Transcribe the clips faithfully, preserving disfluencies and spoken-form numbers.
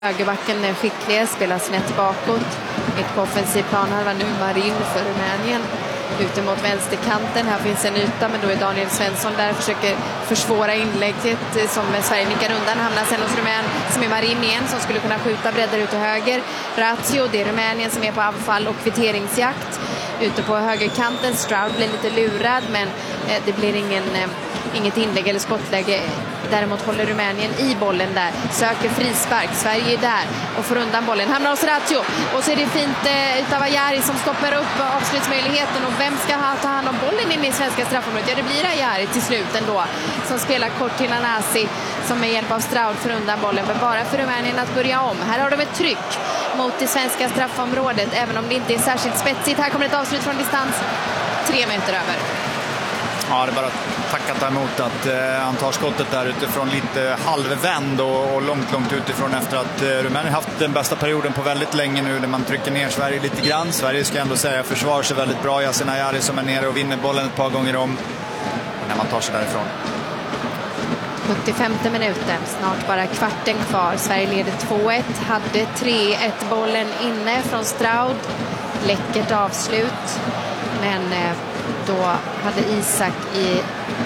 Högerbacken den skickliga spelar snett bakåt. Mitt på offensiv planhalva nu Marin för Rumänien. Ute mot vänsterkanten. Här finns en yta, men då är Daniel Svensson där. Försöker försvåra inlägget som Sverige nickar undan. Hamnar sen hos Rumän som är Marin igen, som skulle kunna skjuta breddar ut till höger. Ratio, det är Rumänien som är på anfall och kvitteringsjakt. Ute på högerkanten. Stroud blir lite lurad, men eh, det blir ingen, eh, inget inlägg eller skottläge. Däremot håller Rumänien i bollen där. Söker frispark. Sverige är där och får undan bollen. Hamnar hos Ratio. Och så är det fint eh, utav Ajari som stoppar upp avslutsmöjligheten. Och vem ska ha, ta hand om bollen in i svenska straffområdet? Ja, det blir Ajari till slut ändå. Som spelar kort till Anasi. Som med hjälp av Stroud får undan bollen. Men bara för Rumänien att börja om. Här har de ett tryck mot det svenska straffområdet. Även om det inte är särskilt spetsigt. Här kommer ett avslut från distans. Tre meter över. Ja, det är bara att tacka ta emot att eh, han tar skottet där utifrån lite halvvänd och, och långt, långt utifrån efter att eh, Rumänien haft den bästa perioden på väldigt länge nu, där man trycker ner Sverige lite grann. Sverige ska ändå säga försvarar sig väldigt bra. Yasin Ayari som är nere och vinner bollen ett par gånger om när man tar sig därifrån. sjuttiofemte minuten, snart bara kvarten kvar. Sverige leder två ett, hade tre ett bollen inne från Stroud. Läckert avslut, men eh, då hade Isak i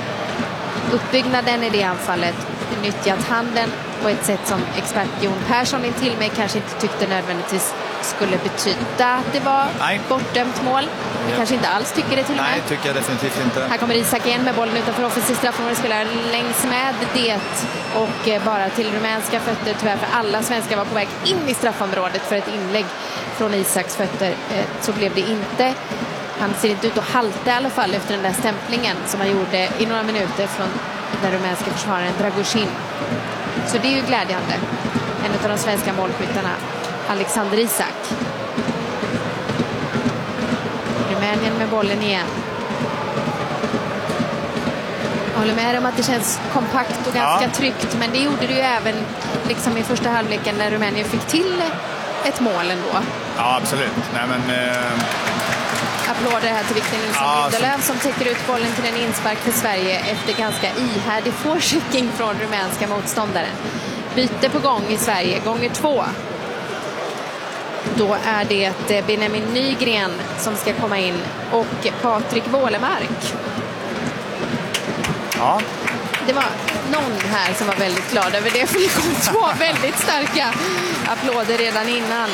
uppbyggnaden i det anfallet nyttjat handen på ett sätt som expert Jon Persson in till mig kanske inte tyckte nödvändigtvis skulle betyda att det var Nej. bortdömt mål. Vi Ja. kanske inte alls tycker det till och med. Nej, tycker jag definitivt inte. Här kommer Isak igen med bollen utanför offensiv straffområde, spelar längs med det och bara till rumänska fötter. Tyvärr, för alla svenskar var på väg in i straffområdet för ett inlägg från Isaks fötter. Så blev det inte. Han ser inte ut att halta i alla fall efter den där stämplingen som han gjorde i några minuter från den rumänska försvararen Dragoshin. Så det är ju glädjande. En av de svenska målskyttarna, Alexander Isak. Rumänien med bollen igen. Jag håller med om att det känns kompakt och ganska ja. tryggt, men det gjorde det ju även liksom i första halvleken när Rumänien fick till ett mål ändå. Ja, absolut. Nej, men... Eh... Applåder här till Victor Nilsson ja, Lindelöf som täcker ut bollen till en inspark för Sverige efter ganska ihärdig forechecking från rumänska motståndaren. Byte på gång i Sverige, gånger två. Då är det Benjamin Nygren som ska komma in och Patrik Wålemark. Ja. Det var någon här som var väldigt glad över det, för det kom två väldigt starka applåder redan innan.